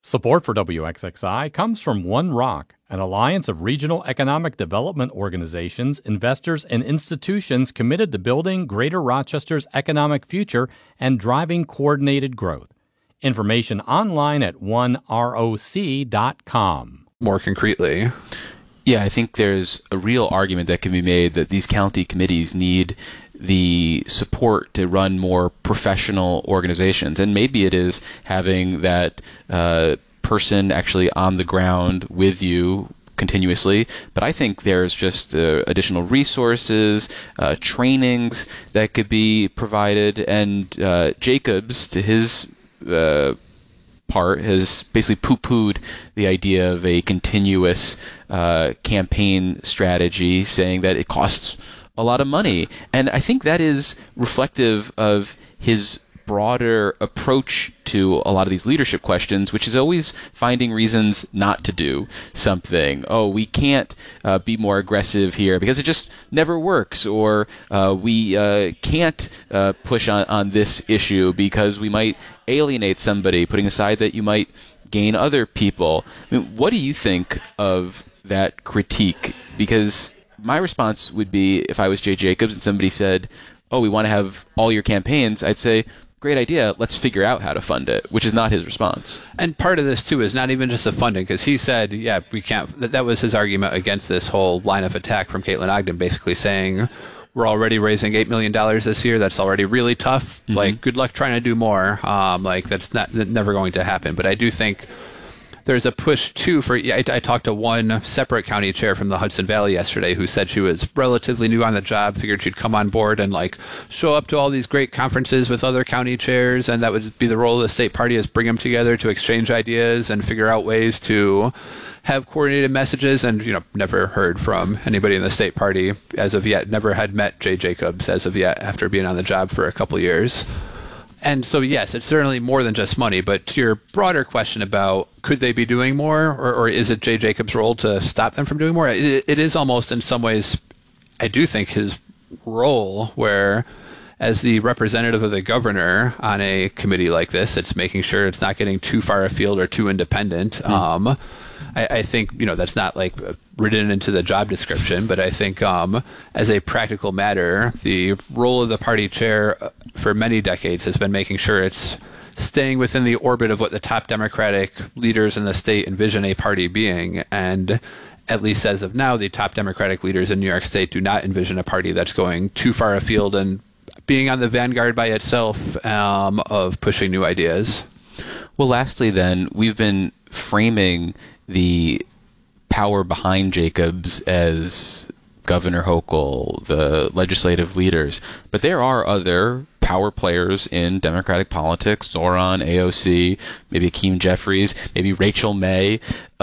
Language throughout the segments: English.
Support for WXXI comes from One Rock, an alliance of regional economic development organizations, investors, and institutions committed to building Greater Rochester's economic future and driving coordinated growth. Information online at oneroc.com. More concretely. Yeah, I think there's a real argument that can be made that these county committees need the support to run more professional organizations. And maybe it is having that person actually on the ground with you continuously. But I think there's just additional resources, trainings that could be provided. And Jacobs, to his part, has basically poo-pooed the idea of a continuous campaign strategy, saying that it costs a lot of money. And I think that is reflective of his broader approach to a lot of these leadership questions, which is always finding reasons not to do something. Oh, we can't be more aggressive here because it just never works, or we can't push on this issue because we might alienate somebody, putting aside that you might gain other people. I mean, what do you think of that critique? Because my response would be, if I was Jay Jacobs and somebody said, oh, we want to have all your campaigns, I'd say, great idea, let's figure out how to fund it, which is not his response. And part of this, too, is not even just the funding, because he said, yeah, we can't. That was his argument against this whole line of attack from Caitlin Ogden, basically saying, we're already raising $8 million this year. That's already really tough. Mm-hmm. Like, good luck trying to do more. That's never going to happen. But I do think there's a push, too, for... I talked to one separate county chair from the Hudson Valley yesterday who said she was relatively new on the job, figured she'd come on board and, show up to all these great conferences with other county chairs, and that would be the role of the state party, is bring them together to exchange ideas and figure out ways to have coordinated messages, and, never heard from anybody in the state party as of yet, never had met Jay Jacobs as of yet after being on the job for a couple years. And so, yes, it's certainly more than just money, but to your broader question about could they be doing more, or is it Jay Jacobs' role to stop them from doing more? It is almost, in some ways, I do think, his role, where as the representative of the governor on a committee like this, it's making sure it's not getting too far afield or too independent. I think, that's not written into the job description, but I think as a practical matter, the role of the party chair for many decades has been making sure it's staying within the orbit of what the top Democratic leaders in the state envision a party being. And at least as of now, the top Democratic leaders in New York State do not envision a party that's going too far afield and being on the vanguard by itself of pushing new ideas. Well, lastly, then, we've been framing the power behind Jacobs as Governor Hochul, the legislative leaders. But there are other power players in Democratic politics, Zoran, AOC, maybe Hakeem Jeffries, maybe Rachel May.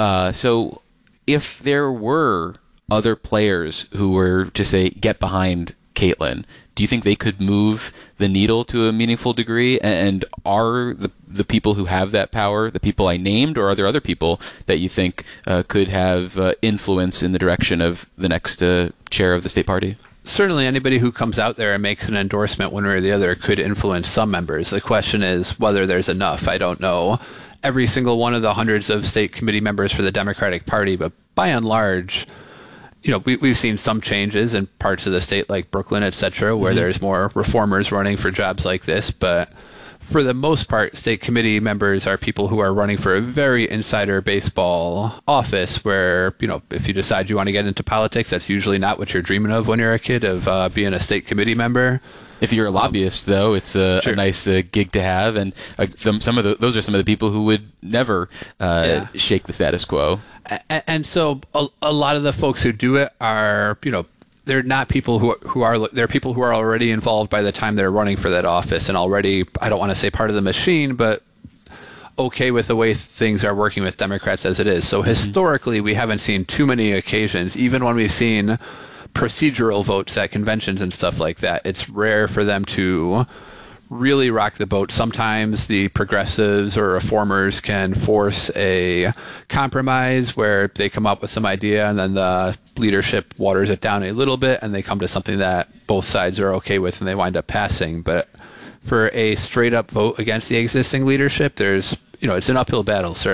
So if there were other players who were to say, get behind Caitlin, do you think they could move the needle to a meaningful degree? And are the people who have that power the people I named, or are there other people that you think could have influence in the direction of the next chair of the state party? Certainly anybody who comes out there and makes an endorsement one way or the other could influence some members. The question is whether there's enough. I don't know every single one of the hundreds of state committee members for the Democratic Party, but by and large, we've seen some changes in parts of the state like Brooklyn, et cetera, where there's more reformers running for jobs like this. But for the most part, state committee members are people who are running for a very insider baseball office where, if you decide you want to get into politics, that's usually not what you're dreaming of when you're a kid, of being a state committee member. If you're a lobbyist, though, it's a nice gig to have, and those are some of the people who would never shake the status quo. And so a lot of the folks who do it are, they're not people they're people who are already involved by the time they're running for that office, and already, I don't want to say part of the machine, but okay with the way things are working with Democrats as it is. So historically, we haven't seen too many occasions, even when we've seen procedural votes at conventions and stuff like that. It's rare for them to really rock the boat. Sometimes the progressives or reformers can force a compromise where they come up with some idea and then the leadership waters it down a little bit and they come to something that both sides are okay with and they wind up passing. But for a straight up vote against the existing leadership, it's an uphill battle, certainly.